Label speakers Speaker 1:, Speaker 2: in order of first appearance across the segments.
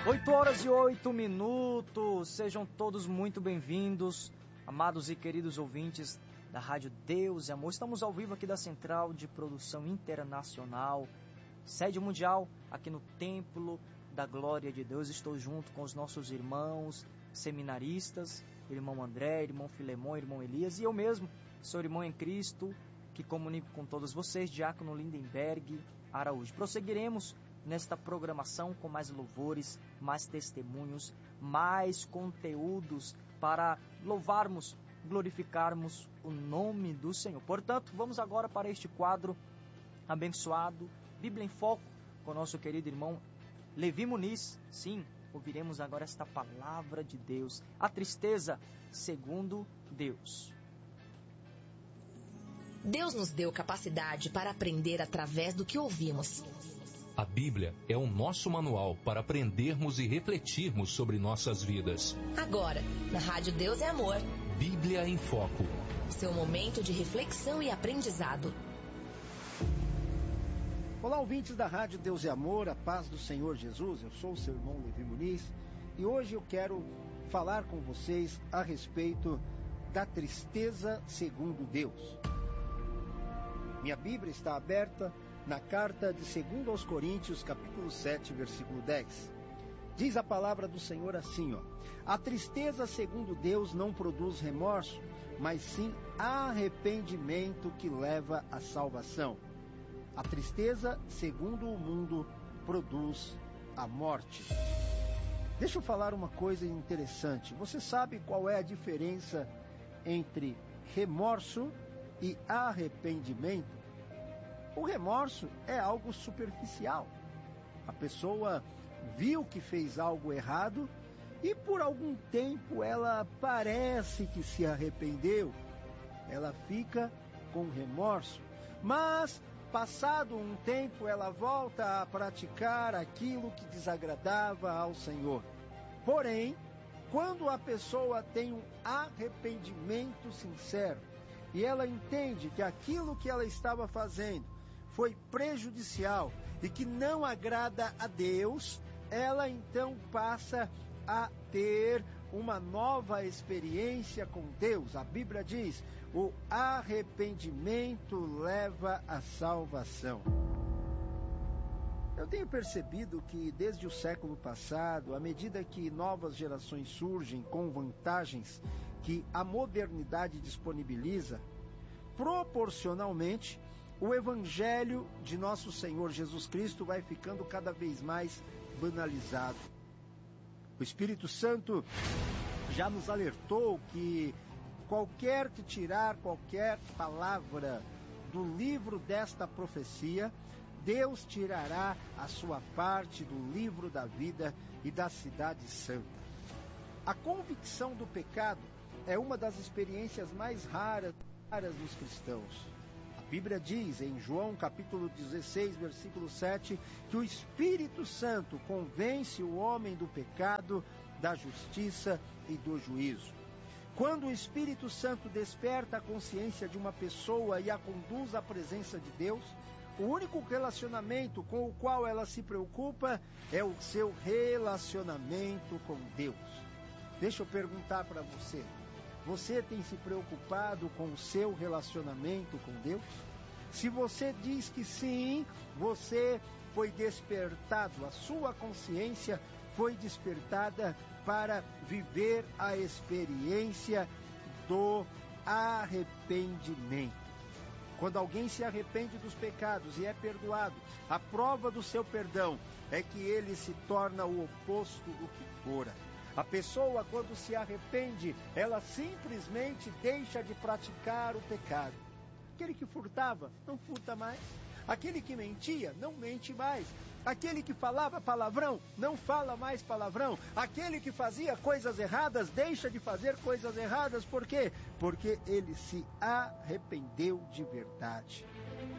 Speaker 1: 8h08, sejam todos muito bem-vindos, amados e queridos ouvintes da Rádio Deus e Amor. Estamos ao vivo aqui da Central de Produção Internacional, sede mundial, aqui no Templo da Glória de Deus. Estou junto com os nossos irmãos seminaristas, irmão André, irmão Filemon, irmão Elias, e eu mesmo, sou irmão em Cristo, que comunico com todos vocês, Diácono Lindenberg Araújo. Prosseguiremos nesta programação com mais louvores, mais testemunhos, mais conteúdos para louvarmos, glorificarmos o nome do Senhor. Portanto, vamos agora para este quadro abençoado, Bíblia em Foco, com o nosso querido irmão Levi Muniz. Sim, ouviremos agora esta palavra de Deus, a tristeza segundo Deus.
Speaker 2: Deus nos deu capacidade para aprender através do que ouvimos.
Speaker 3: A Bíblia é o nosso manual para aprendermos e refletirmos sobre nossas vidas.
Speaker 2: Agora, na Rádio Deus é Amor.
Speaker 3: Bíblia em Foco.
Speaker 2: Seu momento de reflexão e aprendizado.
Speaker 4: Olá, ouvintes da Rádio Deus é Amor, a paz do Senhor Jesus. Eu sou o seu irmão Levi Muniz e hoje eu quero falar com vocês a respeito da tristeza segundo Deus. Minha Bíblia está aberta na carta de 2 aos Coríntios, capítulo 7, versículo 10. Diz a palavra do Senhor assim, a tristeza segundo Deus não produz remorso, mas sim arrependimento que leva à salvação. A tristeza segundo o mundo produz a morte. Deixa eu falar uma coisa interessante. Você sabe qual é a diferença entre remorso e arrependimento? O remorso é algo superficial. A pessoa viu que fez algo errado e por algum tempo ela parece que se arrependeu. Ela fica com remorso, mas passado um tempo ela volta a praticar aquilo que desagradava ao Senhor. Porém, quando a pessoa tem um arrependimento sincero e ela entende que aquilo que ela estava fazendo foi prejudicial e que não agrada a Deus, ela então passa a ter uma nova experiência com Deus. A Bíblia diz, o arrependimento leva à salvação. Eu tenho percebido que desde o século passado, à medida que novas gerações surgem com vantagens que a modernidade disponibiliza, proporcionalmente, o Evangelho de nosso Senhor Jesus Cristo vai ficando cada vez mais banalizado. O Espírito Santo já nos alertou que qualquer que tirar qualquer palavra do livro desta profecia, Deus tirará a sua parte do livro da vida e da cidade santa. A convicção do pecado é uma das experiências mais raras dos cristãos. A Bíblia diz em João capítulo 16, versículo 7, que o Espírito Santo convence o homem do pecado, da justiça e do juízo. Quando o Espírito Santo desperta a consciência de uma pessoa e a conduz à presença de Deus, o único relacionamento com o qual ela se preocupa é o seu relacionamento com Deus. Deixa eu perguntar para você. Você tem se preocupado com o seu relacionamento com Deus? Se você diz que sim, você foi despertado, a sua consciência foi despertada para viver a experiência do arrependimento. Quando alguém se arrepende dos pecados e é perdoado, a prova do seu perdão é que ele se torna o oposto do que fora. A pessoa, quando se arrepende, ela simplesmente deixa de praticar o pecado. Aquele que furtava, não furta mais. Aquele que mentia, não mente mais. Aquele que falava palavrão, não fala mais palavrão. Aquele que fazia coisas erradas, deixa de fazer coisas erradas. Por quê? Porque ele se arrependeu de verdade.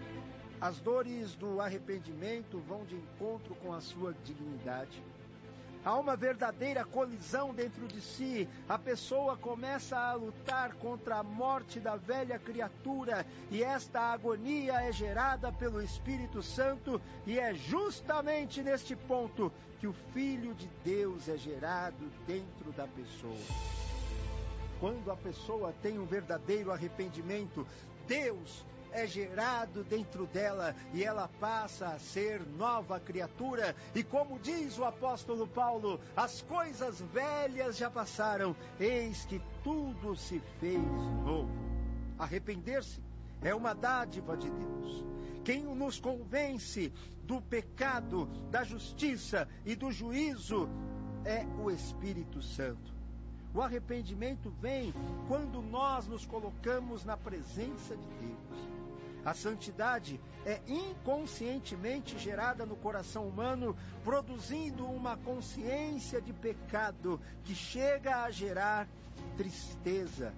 Speaker 4: As dores do arrependimento vão de encontro com a sua dignidade. Há uma verdadeira colisão dentro de si. A pessoa começa a lutar contra a morte da velha criatura, e esta agonia é gerada pelo Espírito Santo, e é justamente neste ponto que o Filho de Deus é gerado dentro da pessoa. Quando a pessoa tem um verdadeiro arrependimento, Deus é gerado dentro dela e ela passa a ser nova criatura. E como diz o apóstolo Paulo, as coisas velhas já passaram, eis que tudo se fez novo. Arrepender-se é uma dádiva de Deus. Quem nos convence do pecado, da justiça e do juízo é o Espírito Santo. O arrependimento vem quando nós nos colocamos na presença de Deus. A santidade é inconscientemente gerada no coração humano, produzindo uma consciência de pecado que chega a gerar tristeza.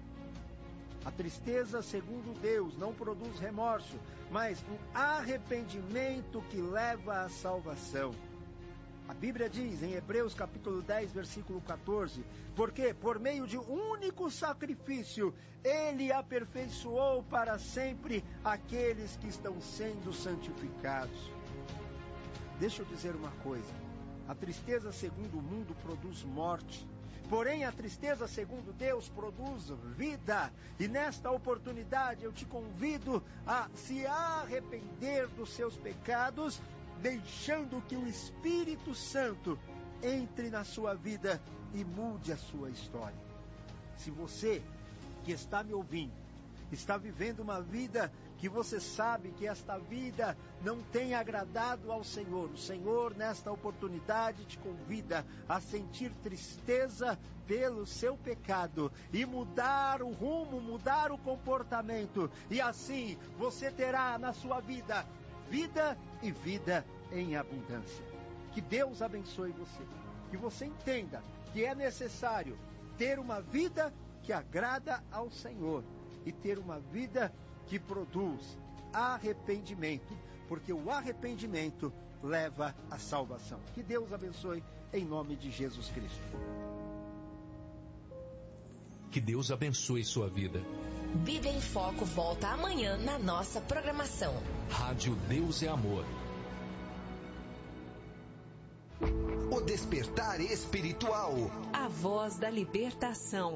Speaker 4: A tristeza, segundo Deus, não produz remorso, mas um arrependimento que leva à salvação. A Bíblia diz em Hebreus capítulo 10, versículo 14, porque por meio de um único sacrifício, Ele aperfeiçoou para sempre aqueles que estão sendo santificados. Deixa eu dizer uma coisa, a tristeza segundo o mundo produz morte, porém a tristeza segundo Deus produz vida. E nesta oportunidade eu te convido a se arrepender dos seus pecados, deixando que o Espírito Santo entre na sua vida e mude a sua história. Se você que está me ouvindo, está vivendo uma vida que você sabe que esta vida não tem agradado ao Senhor, o Senhor nesta oportunidade te convida a sentir tristeza pelo seu pecado e mudar o rumo, mudar o comportamento, e assim você terá na sua vida vida e vida em abundância. Que Deus abençoe você. Que você entenda que é necessário ter uma vida que agrada ao Senhor e ter uma vida que produz arrependimento, porque o arrependimento leva à salvação. Que Deus abençoe em nome de Jesus Cristo.
Speaker 3: Que Deus abençoe sua vida.
Speaker 2: Bíblia em Foco volta amanhã na nossa programação.
Speaker 3: Rádio Deus é Amor.
Speaker 5: O despertar espiritual.
Speaker 6: A voz da libertação.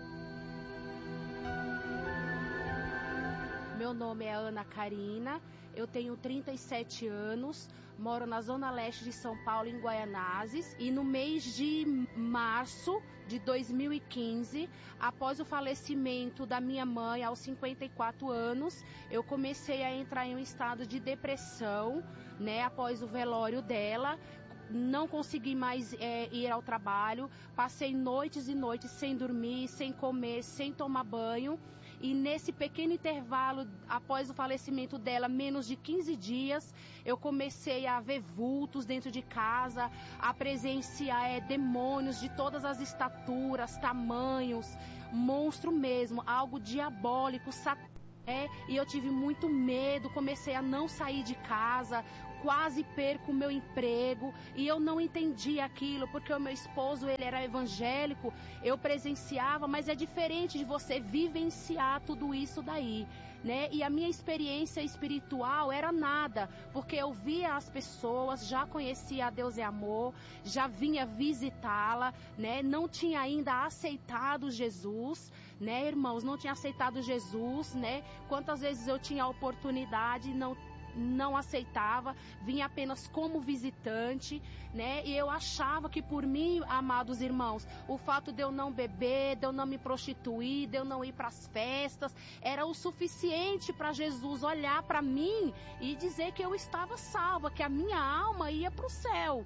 Speaker 7: Meu nome é Ana Karina, eu tenho 37 anos, moro na zona leste de São Paulo, em Guaianazes, e no mês de março de 2015, após o falecimento da minha mãe aos 54 anos, eu comecei a entrar em um estado de depressão, após o velório dela. Não consegui mais ir ao trabalho, passei noites e noites sem dormir, sem comer, sem tomar banho. E nesse pequeno intervalo, após o falecimento dela, menos de 15 dias, eu comecei a ver vultos dentro de casa, a presenciar demônios de todas as estaturas, tamanhos, monstro mesmo, algo diabólico, satânico. E eu tive muito medo, comecei a não sair de casa, quase perco o meu emprego, e eu não entendi aquilo, porque o meu esposo, ele era evangélico, eu presenciava, mas é diferente de você vivenciar tudo isso daí, E a minha experiência espiritual era nada, porque eu via as pessoas, já conhecia a Deus é Amor, já vinha visitá-la, Não tinha ainda aceitado Jesus, irmãos, não tinha aceitado Jesus, Quantas vezes eu tinha a oportunidade, não aceitava, vinha apenas como visitante, E eu achava que por mim, amados irmãos, o fato de eu não beber, de eu não me prostituir, de eu não ir para as festas, era o suficiente para Jesus olhar para mim e dizer que eu estava salva, que a minha alma ia para o céu.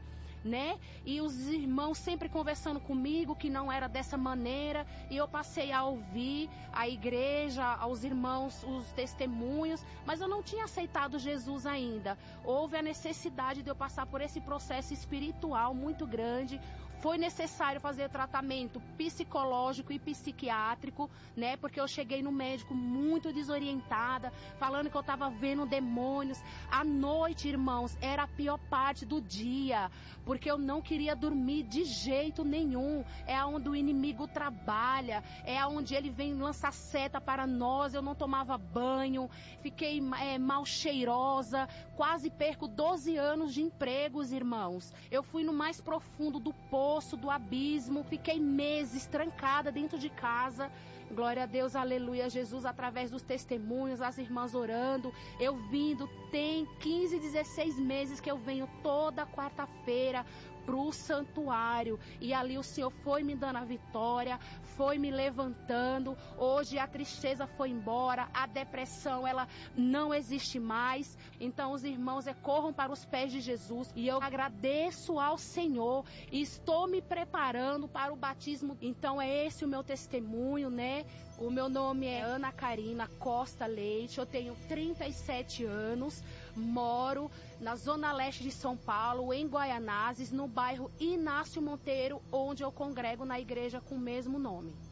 Speaker 7: E os irmãos sempre conversando comigo que não era dessa maneira, e eu passei a ouvir a igreja, aos irmãos, os testemunhos, mas eu não tinha aceitado Jesus ainda. Houve a necessidade de eu passar por esse processo espiritual muito grande. Foi necessário fazer tratamento psicológico e psiquiátrico, Porque eu cheguei no médico muito desorientada, falando que eu estava vendo demônios. À noite, irmãos, era a pior parte do dia, porque eu não queria dormir de jeito nenhum. É onde o inimigo trabalha, é onde ele vem lançar seta para nós. Eu não tomava banho, fiquei mal cheirosa, quase perco 12 anos de empregos, irmãos. Eu fui no mais profundo do poço, do abismo, fiquei meses trancada dentro de casa. Glória a Deus, aleluia, Jesus, através dos testemunhos, as irmãs orando, eu vindo, tem 15, 16 meses que eu venho toda quarta-feira pro santuário, e ali o Senhor foi me dando a vitória, foi me levantando. Hoje a tristeza foi embora, a depressão, ela não existe mais. Então os irmãos corram para os pés de Jesus, e eu agradeço ao Senhor, e estou me preparando para o batismo. Então é esse o meu testemunho, né? O meu nome é Ana Karina Costa Leite, eu tenho 37 anos, moro na zona leste de São Paulo, em Guaianazes, no bairro Inácio Monteiro, onde eu congrego na igreja com o mesmo nome.